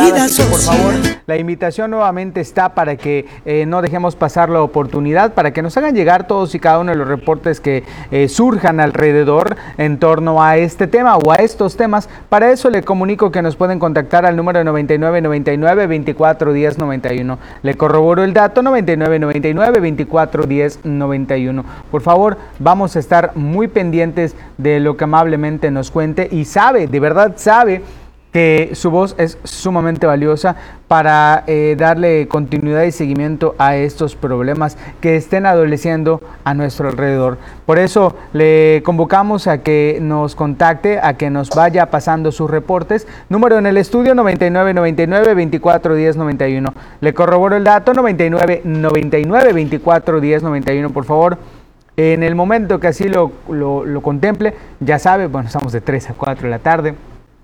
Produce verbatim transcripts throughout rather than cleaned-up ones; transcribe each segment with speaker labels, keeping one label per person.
Speaker 1: vida social. Por favor, la invitación nuevamente está para que eh, no dejemos pasar la oportunidad, para que nos hagan llegar todos y cada uno de los reportes que eh, surjan alrededor en torno a este tema o a estos temas. Para eso le comunico que nos pueden contactar al número noventa y nueve noventa y nueve veinticuatro diez noventa y uno. Le corroboro el dato: noventa y nueve noventa y nueve veinticuatro diez noventa y uno. Por favor, vamos a estar muy pendientes de lo que amablemente nos cuente, y sabe, de verdad sabe, que su voz es sumamente valiosa para eh, darle continuidad y seguimiento a estos problemas que estén adoleciendo a nuestro alrededor. Por eso le convocamos a que nos contacte, a que nos vaya pasando sus reportes. Número en el estudio: noventa y nueve noventa y nueve veinticuatro diez noventa y uno. Le corroboro el dato: noventa y nueve noventa y nueve veinticuatro diez noventa y uno. Por favor, en el momento que así lo, lo, lo contemple, ya sabe, bueno, estamos de tres a cuatro de la tarde.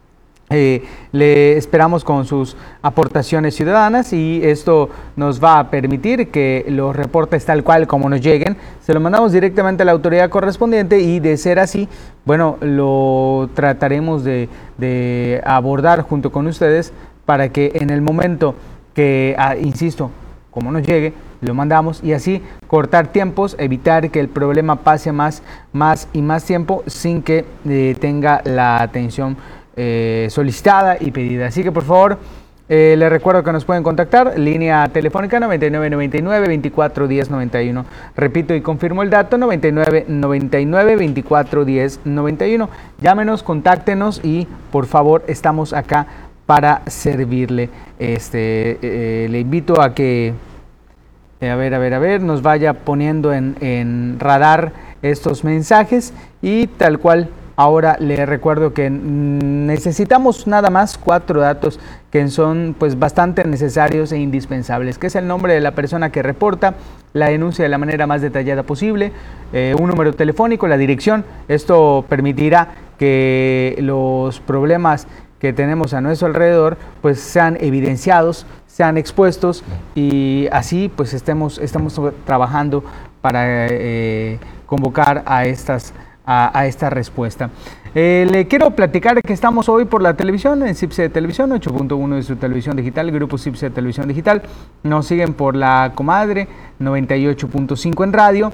Speaker 1: Eh, le esperamos con sus aportaciones ciudadanas, y esto nos va a permitir que los reportes tal cual como nos lleguen, se lo mandamos directamente a la autoridad correspondiente, y de ser así, bueno, lo trataremos de, de abordar junto con ustedes para que en el momento que, ah, insisto, como nos llegue, lo mandamos, y así cortar tiempos, evitar que el problema pase más, más y más tiempo sin que eh, tenga la atención Eh, solicitada y pedida. Así que por favor, eh, les recuerdo que nos pueden contactar, línea telefónica noventa y nueve noventa y nueve veinticuatro diez noventa y uno. Repito y confirmo el dato: noventa y nueve noventa y nueve veinticuatro diez noventa y uno. Llámenos, contáctenos, y por favor, estamos acá para servirle. Este, eh, le invito a que eh, a ver, a ver, a ver, nos vaya poniendo en, en radar estos mensajes, y tal cual. Ahora le recuerdo que necesitamos nada más cuatro datos que son pues bastante necesarios e indispensables, que es el nombre de la persona que reporta, la denuncia de la manera más detallada posible, eh, un número telefónico, la dirección. Esto permitirá que los problemas que tenemos a nuestro alrededor pues sean evidenciados, sean expuestos, y así pues estemos, estamos trabajando para eh, convocar a estas A, a esta respuesta. Eh, le quiero platicar que estamos hoy por la televisión, en CIPSE Televisión, ocho punto uno de su televisión digital, el grupo CIPSE Televisión Digital. Nos siguen por La Comadre, noventa y ocho punto cinco en radio.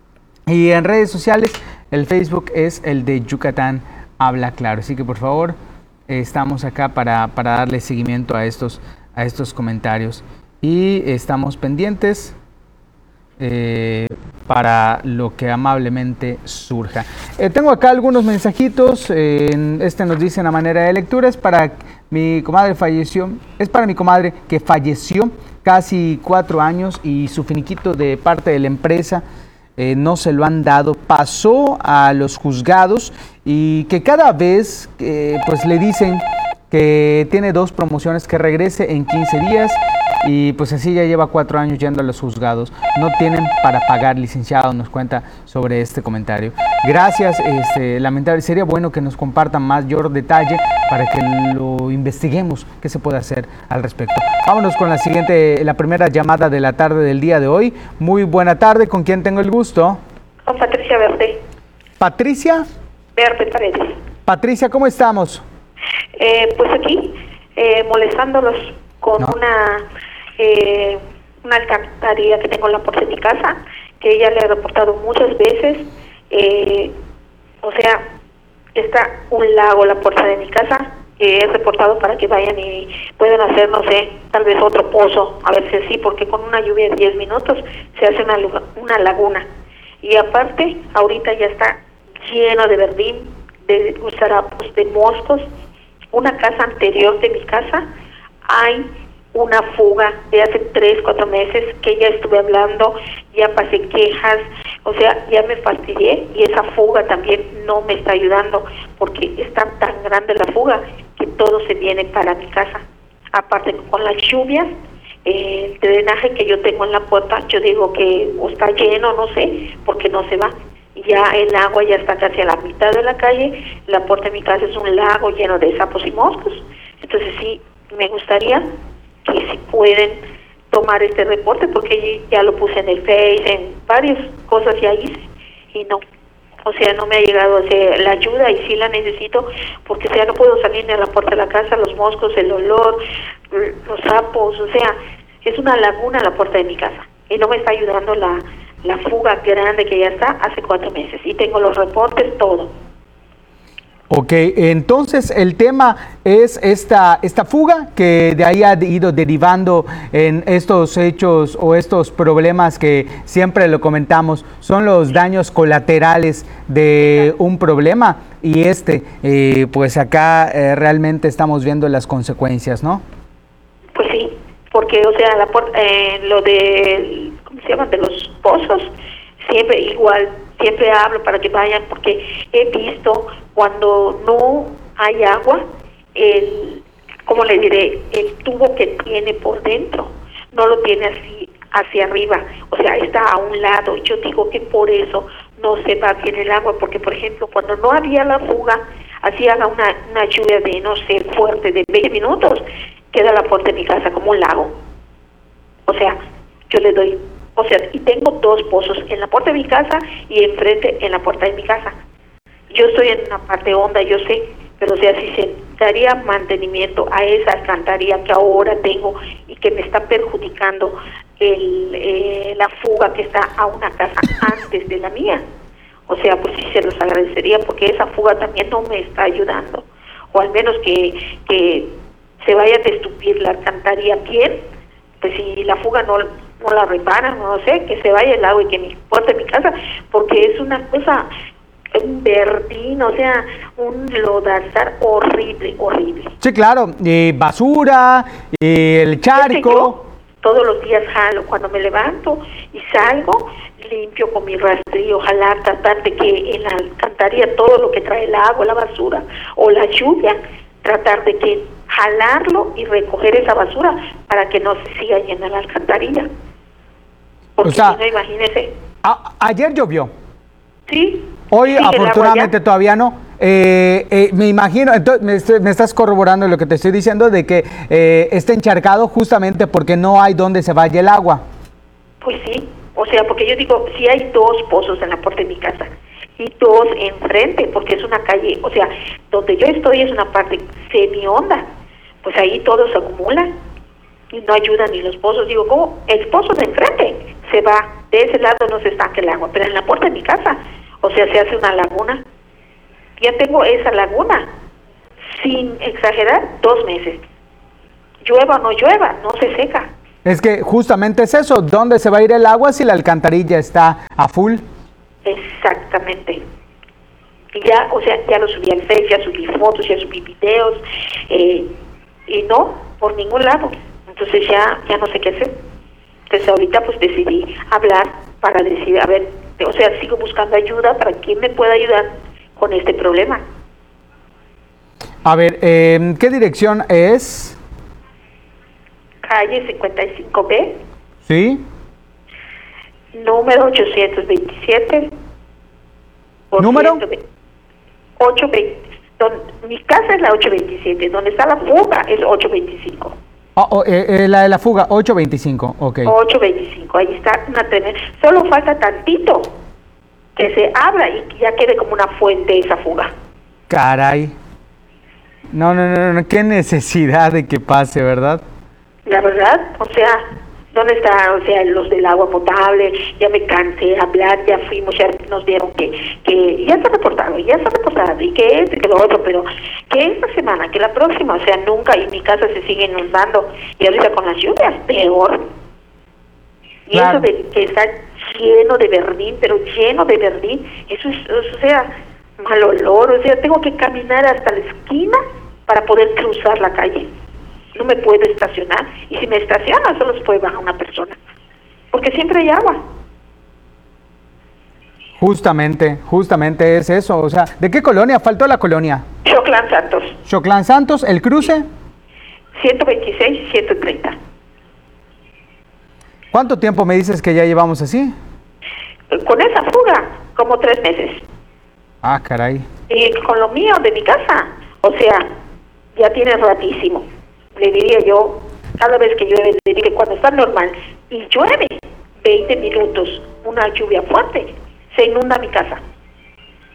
Speaker 1: Y en redes sociales, el Facebook es el de Yucatán Habla Claro. Así que por favor, eh, estamos acá para, para darle seguimiento a estos, a estos comentarios. Y estamos pendientes Eh, para lo que amablemente surja. Eh, tengo acá algunos mensajitos. Eh, este nos dice a manera de lectura: es para mi comadre falleció, es para mi comadre que falleció casi cuatro años y su finiquito de parte de la empresa eh, no se lo han dado. Pasó a los juzgados y que cada vez eh, pues le dicen que tiene dos promociones, que regrese en quince días. Y pues así ya lleva cuatro años yendo a los juzgados. No tienen para pagar, licenciado, nos cuenta sobre este comentario. Gracias, este, lamentable. Sería bueno que nos compartan mayor detalle para que lo investiguemos, qué se puede hacer al respecto. Vámonos con la siguiente, la primera llamada de la tarde del día de hoy. Muy buena tarde, ¿con quién tengo el gusto?
Speaker 2: Con Patricia Verde.
Speaker 1: ¿Patricia?
Speaker 2: Verde Paredes.
Speaker 1: Patricia, ¿cómo estamos?
Speaker 2: Eh, pues aquí, eh, molestándolos con no. una... Eh, una alcantarilla que tengo en la puerta de mi casa, que ella le ha reportado muchas veces. Eh, o sea, está un lago en la puerta de mi casa, que he reportado para que vayan y puedan hacer, no sé, tal vez otro pozo, a ver si así, porque con una lluvia de diez minutos se hace una, una laguna. Y aparte, ahorita ya está lleno de verdín, de gusarapos, de moscos. Una casa anterior de mi casa hay una fuga de hace tres, cuatro meses que ya estuve hablando, ya pasé quejas, o sea, ya me fastidié, y esa fuga también no me está ayudando porque está tan grande la fuga que todo se viene para mi casa. Aparte, con las lluvias, eh, el drenaje que yo tengo en la puerta, yo digo que o está lleno, no sé, porque no se va. Ya el agua ya está casi a la mitad de la calle, la puerta de mi casa es un lago lleno de sapos y moscos. Entonces sí, me gustaría que si pueden tomar este reporte, porque ya lo puse en el Face, en varias cosas ya hice, y no. O sea, no me ha llegado, o sea, la ayuda y sí la necesito, porque o sea, no puedo salir ni a la puerta de la casa, los moscos, el olor, los sapos, o sea, es una laguna a la puerta de mi casa. Y no me está ayudando la, la fuga grande que ya está hace cuatro meses. Y tengo los reportes, todo.
Speaker 1: Ok, entonces el tema es esta, esta fuga que de ahí ha ido derivando en estos hechos o estos problemas que siempre lo comentamos, son los daños colaterales de un problema y este, eh, pues acá eh, realmente estamos viendo las consecuencias, ¿no?
Speaker 2: Pues sí, porque o sea, la, eh, lo de, ¿cómo se llaman? De los pozos, siempre igual, siempre hablo para que vayan porque he visto cuando no hay agua, el, ¿cómo le diré? El tubo que tiene por dentro, no lo tiene así hacia arriba, o sea, está a un lado. Yo digo que por eso no se va bien el agua, porque por ejemplo, cuando no había la fuga, hacía una, una lluvia de, no sé, fuerte, de veinte minutos, queda la puerta de mi casa como un lago. O sea, yo le doy, o sea, y tengo dos pozos, en la puerta de mi casa y enfrente en la puerta de mi casa. Yo estoy en una parte honda, yo sé, pero o sea, si se daría mantenimiento a esa alcantarilla que ahora tengo y que me está perjudicando el, eh, la fuga que está a una casa antes de la mía, o sea, pues sí se los agradecería, porque esa fuga también no me está ayudando, o al menos que, que se vaya a destupir la alcantarilla bien, pues si la fuga no, no la reparan, no sé, que se vaya el agua y que me importe mi casa, porque es una cosa, un verdín, o sea, un lodazar horrible, horrible.
Speaker 1: Sí, claro, eh, basura, eh, el charco.
Speaker 2: Yo todos los días jalo, cuando me levanto y salgo, limpio con mi rastrillo, jalar, tratar de que en la alcantarilla todo lo que trae el agua, la basura o la lluvia, tratar de que jalarlo y recoger esa basura para que no se siga yendo a la alcantarilla. Porque o sea, si no, imagínese.
Speaker 1: A, ayer llovió.
Speaker 2: Sí.
Speaker 1: Hoy afortunadamente todavía no. Eh, eh, me imagino, entonces me, estoy, me estás corroborando lo que te estoy diciendo de que eh, está encharcado justamente porque no hay donde se vaya el agua.
Speaker 2: Pues sí, o sea, porque yo digo, si hay dos pozos en la puerta de mi casa y dos enfrente, porque es una calle, o sea, donde yo estoy es una parte semi-honda, pues ahí todo se acumula y no ayudan ni los pozos. Digo, ¿cómo? El pozo de enfrente se va, de ese lado no se estanca el agua, pero en la puerta de mi casa, o sea, se hace una laguna. Ya tengo esa laguna, sin exagerar, dos meses. Llueva o no llueva, no se seca.
Speaker 1: Es que justamente es eso, ¿dónde se va a ir el agua si la alcantarilla está a full?
Speaker 2: Exactamente. Y ya, o sea, ya lo subí al Face, ya subí fotos, ya subí videos, eh, y no, por ningún lado. Entonces ya, ya no sé qué hacer. Entonces ahorita pues decidí hablar para decir, a ver, o sea, sigo buscando ayuda para quien me pueda ayudar con este problema.
Speaker 1: A ver, eh, ¿qué dirección es?
Speaker 2: Calle cincuenta y cinco B.
Speaker 1: Sí.
Speaker 2: Número ochocientos veintisiete.
Speaker 1: ¿Número?
Speaker 2: ochocientos veinte. Don, mi casa es la ochocientos veintisiete. Donde está la fuga es ochocientos veinticinco.
Speaker 1: Oh, oh, eh, eh, la de la fuga, ochocientos veinticinco, ok.
Speaker 2: ochocientos veinticinco, ahí está una tremenda. Solo falta tantito que se abra y que ya quede como una fuente esa fuga.
Speaker 1: Caray. No, no, no, no, qué necesidad de que pase, ¿verdad?
Speaker 2: La verdad, o sea, ¿dónde está, o sea, los del agua potable? Ya me cansé de hablar, ya fuimos, ya nos dieron que, que ya está reportado, ya está reportado, y que este, que lo otro, pero que esta semana, que la próxima, o sea, nunca, y mi casa se sigue inundando, y ahorita con las lluvias, peor. Y claro. Eso de que está lleno de verdín, pero lleno de verdín, eso es, o sea, mal olor, o sea, tengo que caminar hasta la esquina para poder cruzar la calle. No me puedo estacionar, y si me estaciona solo se puede bajar una persona, porque siempre hay agua.
Speaker 1: Justamente, justamente es eso, o sea, ¿de qué colonia? Faltó la colonia.
Speaker 2: Xoclán Santos.
Speaker 1: Xoclán Santos, ¿el cruce?
Speaker 2: ciento veintiséis y ciento treinta.
Speaker 1: ¿Cuánto tiempo me dices que ya llevamos así?
Speaker 2: Con esa fuga, como tres meses.
Speaker 1: Ah, caray.
Speaker 2: Y con lo mío de mi casa, o sea, ya tiene ratísimo. Le diría yo, cada vez que llueve, le diría que cuando está normal y llueve veinte minutos, una lluvia fuerte, se inunda mi casa.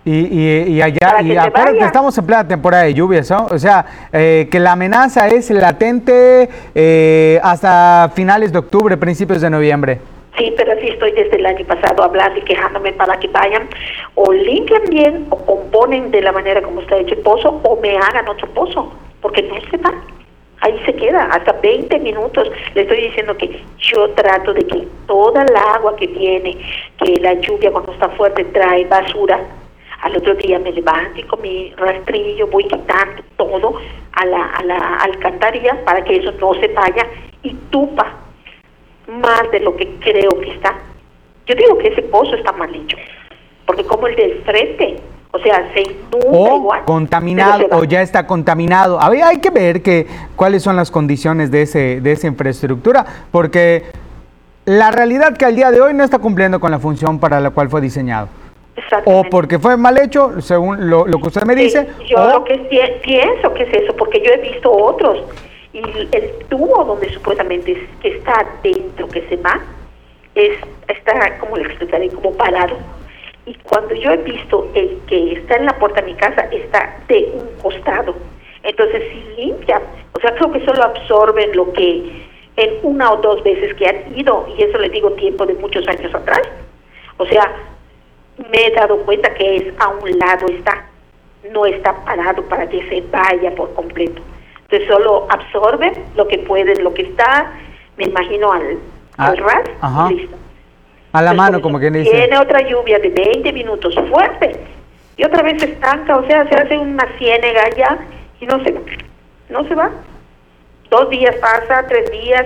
Speaker 1: Y, y, y allá, y acuérdate, estamos en plena temporada de lluvias, ¿no? O sea, eh, que la amenaza es latente eh, hasta finales de octubre, principios de noviembre.
Speaker 2: Sí, pero así estoy desde el año pasado hablando y quejándome para que vayan o limpian bien o componen de la manera como está hecho el pozo o me hagan otro pozo, porque no se va. Ahí se queda, hasta veinte minutos. Le estoy diciendo que yo trato de que toda el agua que viene, que la lluvia cuando está fuerte trae basura, al otro día me levanto y con mi rastrillo voy quitando todo a la, a la alcantarilla para que eso no se vaya y tupa más de lo que creo que está. Yo digo que ese pozo está mal hecho, porque como el del frente, o sea, se inunda
Speaker 1: o
Speaker 2: igual,
Speaker 1: contaminado o ya está contaminado. A ver, hay que ver que cuáles son las condiciones de ese de esa infraestructura, porque la realidad que al día de hoy no está cumpliendo con la función para la cual fue diseñado. O porque fue mal hecho, según lo, lo que usted me dice.
Speaker 2: Sí, yo
Speaker 1: o...
Speaker 2: lo que pienso que es eso, porque yo he visto otros, y el tubo donde supuestamente es, que está dentro, que se va, es está, como le explicaré, como parado. Y cuando yo he visto el que está en la puerta de mi casa, está de un costado. Entonces, si limpia, o sea, creo que solo absorben lo que en una o dos veces que han ido, y eso les digo tiempo de muchos años atrás. O sea, me he dado cuenta que es a un lado está, no está parado para que se vaya por completo. Entonces solo absorben lo que pueden, lo que está, me imagino al,
Speaker 1: ah,
Speaker 2: al ras,
Speaker 1: ajá.
Speaker 2: y listo.
Speaker 1: A la
Speaker 2: Entonces,
Speaker 1: mano, como quien dice.
Speaker 2: Tiene otra lluvia de veinte minutos fuerte y otra vez se estanca, o sea, se hace una ciénega allá y no se va, no se va. Dos días pasa, tres días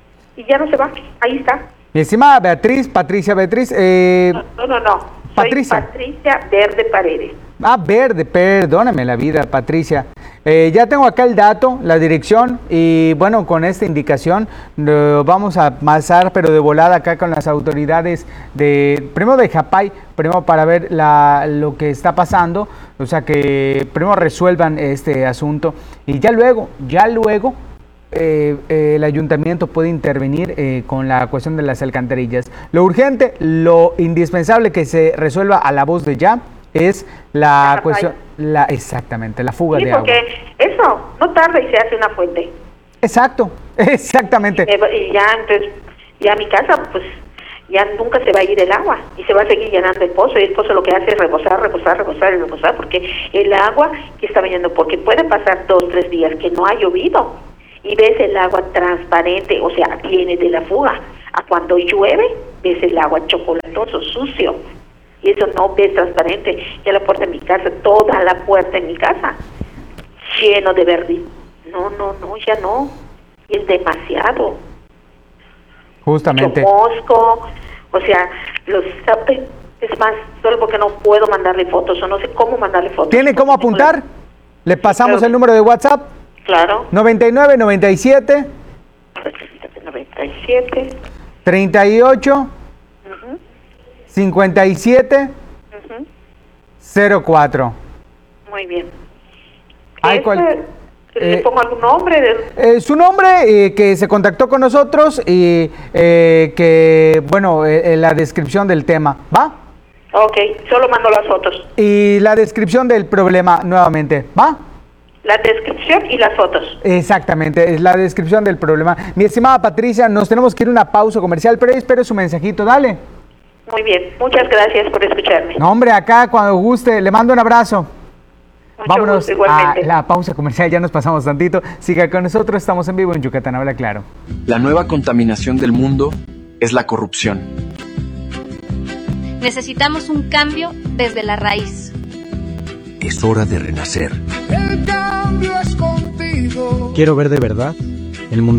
Speaker 2: y ya no se va, ahí está.
Speaker 1: Mi estimada Beatriz, Patricia Beatriz. Eh,
Speaker 2: no, no, no, no.
Speaker 1: Patricia.
Speaker 2: Soy Patricia Verde Paredes.
Speaker 1: Ah, Verde, perdóname la vida, Patricia. Eh, ya tengo acá el dato, la dirección y bueno, con esta indicación lo vamos a pasar, pero de volada acá con las autoridades de, primero de Japay, primero para ver la, lo que está pasando, o sea que primero resuelvan este asunto y ya luego, ya luego Eh, eh, el ayuntamiento puede intervenir eh, con la cuestión de las alcantarillas. Lo urgente, lo indispensable que se resuelva a la voz de ya es la, la cuestión, la, exactamente, la fuga
Speaker 2: sí,
Speaker 1: de agua.
Speaker 2: Sí, porque eso no tarda y se hace una fuente.
Speaker 1: Exacto, exactamente.
Speaker 2: Y, me, y ya entonces, ya mi casa, pues ya nunca se va a ir el agua y se va a seguir llenando el pozo y el pozo lo que hace es rebosar, rebosar, rebosar y rebosar porque el agua que está viniendo, porque puede pasar dos, tres días que no ha llovido y ves el agua transparente, o sea, viene de la fuga. A cuando llueve, ves el agua chocolatoso, sucio. Y eso no ves transparente. Ya la puerta de mi casa, toda la puerta de mi casa, lleno de verde. No, no, no, ya no. Es demasiado.
Speaker 1: Justamente.
Speaker 2: Mucho mosco, o sea, los... Es más, solo porque no puedo mandarle fotos o no sé cómo mandarle fotos.
Speaker 1: ¿Tiene cómo apuntar? ¿Le pasamos
Speaker 2: Claro.
Speaker 1: el número de WhatsApp?
Speaker 2: Claro.
Speaker 1: noventa y nueve, noventa y siete,
Speaker 2: noventa y siete,
Speaker 1: treinta y ocho,
Speaker 2: uh-huh.
Speaker 1: cincuenta y siete,
Speaker 2: Uh-huh.
Speaker 1: cero cuatro.
Speaker 2: Muy bien.
Speaker 1: Hay
Speaker 2: Este,
Speaker 1: cual-
Speaker 2: ¿Le
Speaker 1: eh,
Speaker 2: pongo algún nombre? De...
Speaker 1: Eh, su nombre, eh, que se contactó con nosotros y eh, que, bueno, eh, eh, la descripción del tema, ¿va?
Speaker 2: Ok, solo mando las fotos.
Speaker 1: Y la descripción del problema nuevamente, ¿va?
Speaker 2: La descripción y las fotos.
Speaker 1: Exactamente, es la descripción del problema. Mi estimada Patricia, nos tenemos que ir a una pausa comercial, pero espero su mensajito, dale.
Speaker 2: Muy bien, muchas gracias por escucharme.
Speaker 1: No, hombre, acá cuando guste, le mando un abrazo.
Speaker 2: Mucho
Speaker 1: Vámonos
Speaker 2: gusto, igualmente.
Speaker 1: a la pausa comercial, ya nos pasamos tantito. Siga con nosotros, estamos en vivo en Yucatán, habla claro.
Speaker 3: La nueva contaminación del mundo es la corrupción.
Speaker 4: Necesitamos un cambio desde la raíz.
Speaker 5: Es hora de renacer.
Speaker 6: El cambio es contigo.
Speaker 5: Quiero ver de verdad el mundo